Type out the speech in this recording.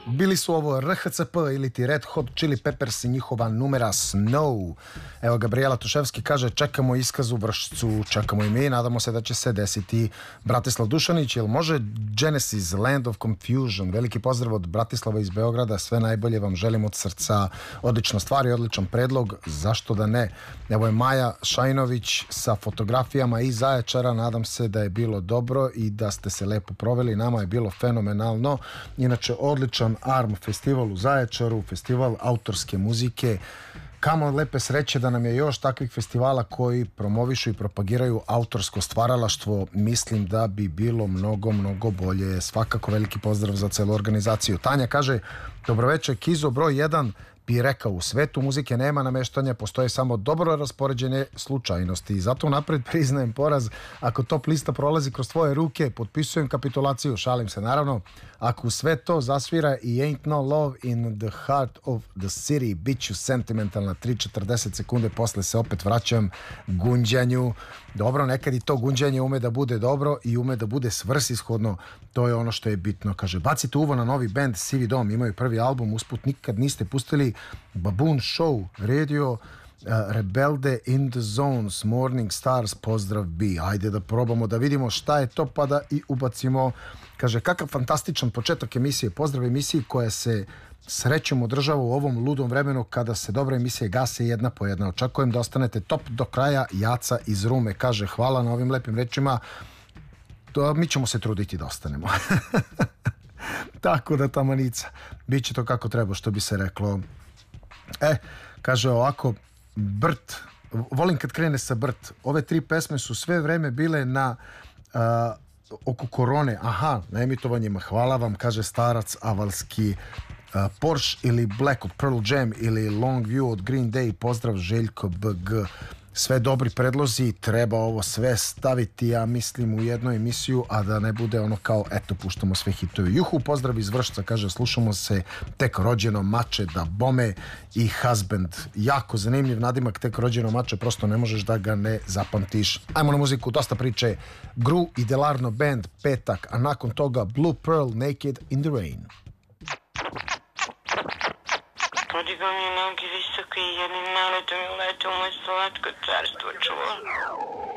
Bili su ovo RHCP ili ti Red Hot Chili Peppers i njihova numera Snow. Evo, Gabriela Tuševski kaže, čekamo iskaz u Vršcu, čekamo i mi, nadamo se da će se desiti. Bratislav Dušanić, jel može Genesis, Land of Confusion? Veliki pozdrav od Bratislava iz Beograda, sve najbolje vam želim od srca. Odlična stvar i odličan predlog, zašto da ne? Evo je Maja Šajnović sa fotografijama iz Zaječara, nadam se da je bilo dobro i da ste se lepo proveli, nama je bilo fenomenalno. Inače, odličan ARM festival u Zaječaru, festival autorske muzike. Kamo lepe sreće da nam je još takvih festivala koji promovišu i propagiraju autorsko stvaralaštvo. Mislim da bi bilo mnogo, mnogo bolje. Svakako veliki pozdrav za celu organizaciju. Tanja kaže, dobroveče, Kizo broj 1 bi rekao, u svetu muzike nema nameštanja, postoje samo dobro raspoređene slučajnosti i zato napred priznajem poraz. Ako top lista prolazi kroz tvoje ruke, potpisujem kapitulaciju, šalim se naravno. Ako sve to zasvira i Ain't No Love in the Heart of the City, bit ću sentimentalna 3-40 sekunde, posle se opet vraćam gunđanju. Dobro, nekad i to gunđanje ume da bude dobro i ume da bude svrsishodno, to je ono što je bitno. Kaže, bacite uvo na novi band Sivi Dom, imaju prvi album, usput nikad niste pustili Baboon Show, Radio, Rebelde, In the Zones, Morning Stars, pozdrav bi. Ajde da probamo da vidimo šta je to pa da i ubacimo. Kaže, kakav fantastičan početak emisije, pozdrav emisiji koja se srećom održava u ovom ludom vremenu kada se dobre emisije gase jedna po jedna. Očekujem da ostanete top do kraja. Jaca iz Rume kaže, hvala na ovim lepim rečima. Mi ćemo se truditi da ostanemo. Tako da, tamanica, bit će to kako treba, što bi se reklo. Kaže ovako, Brt, volim kad krene sa Brt. Ove 3 pesme su sve vreme bile na oko korone. Aha, na emitovanjima. Hvala vam, kaže starac avalski. Porsche ili Black od Pearl Jam ili Long View od Green Day, pozdrav Željko BG. Sve dobri predlozi, treba ovo sve staviti, ja mislim, u jednu emisiju, a da ne bude ono kao, eto, puštamo sve hitove. Juhu, pozdrav iz Vršca, kaže, slušamo se, tek rođeno mače da bome i husband. Jako zanimljiv nadimak, tek rođeno mače, prosto ne možeš da ga ne zapamtiš. Ajmo na muziku, dosta priče. Gru i Delarno Band, petak, a nakon toga Blue Pearl, Naked in the Rain. Podigao mi nogi visoki i jednim naletom i uletao u moje slatko carstvo čuva.